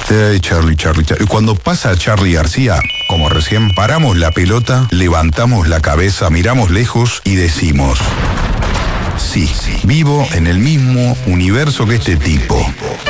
Charlie. Cuando pasa Charlie García, como recién, paramos la pelota, levantamos la cabeza, miramos lejos y decimos: sí, vivo en el mismo universo que este tipo.